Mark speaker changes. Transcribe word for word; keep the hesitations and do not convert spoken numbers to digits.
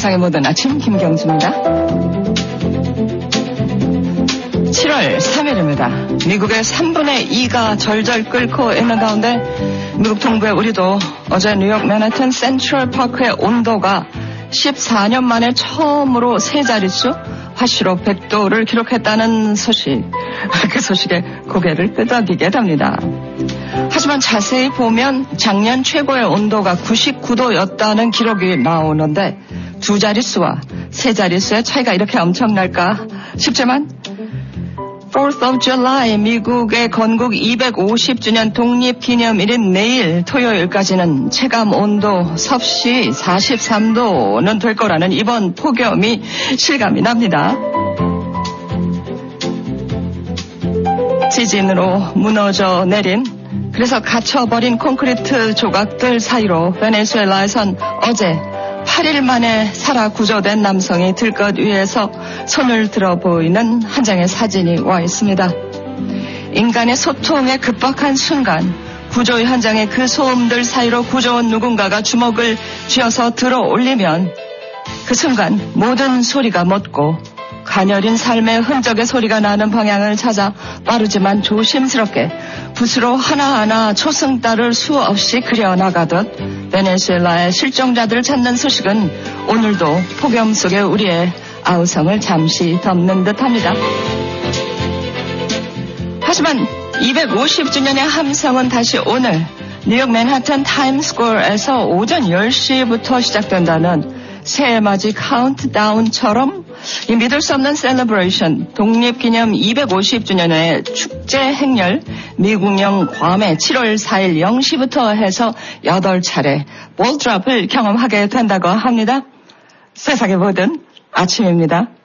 Speaker 1: 세상의 모든 아침 김경수입니다. 칠월 삼일입니다. 미국의 삼분의 이가 절절 끓고 있는 가운데 미국 동부의 우리도 어제 뉴욕 맨해튼 센트럴 파크의 온도가 십사 년 만에 처음으로 세 자릿수 화씨로 백 도를 기록했다는 소식. 그 소식에 고개를 끄덕이게 됩니다. 하지만 자세히 보면 작년 최고의 온도가 구십구 도였다는 기록이 나오는데 두 자릿수와 세 자릿수의 차이가 이렇게 엄청날까 싶지만 fourth of July 미국의 건국 이백오십 주년 독립기념일인 내일 토요일까지는 체감 온도 섭씨 사십삼 도는 될 거라는 이번 폭염이 실감이 납니다. 지진으로 무너져 내린 그래서 갇혀버린 콘크리트 조각들 사이로 베네수엘라에선 어제 팔 일 만에 살아 구조된 남성이 들것 위에서 손을 들어 보이는 한 장의 사진이 와 있습니다. 인간의 소통에 급박한 순간 구조 현장의 그 소음들 사이로 구조원 누군가가 주먹을 쥐어서 들어 올리면 그 순간 모든 소리가 멎고 가녀린 삶의 흔적의 소리가 나는 방향을 찾아 빠르지만 조심스럽게 붓으로 하나하나 초승달을 수없이 그려나가듯 베네수엘라의 실종자들을 찾는 소식은 오늘도 폭염 속에 우리의 아우성을 잠시 덮는 듯합니다. 하지만 이백오십 주년의 함성은 다시 오늘 뉴욕 맨하튼 타임스퀘어에서 오전 열 시부터 시작된다는 새해맞이 카운트다운처럼 이 믿을 수 없는 셀러브레이션 독립기념 이백오십 주년의 축제 행렬 미국령 괌에 칠월 사일 영 시부터 해서 여덟 차례 볼드랍을 경험하게 된다고 합니다. 세상의 모든 아침입니다.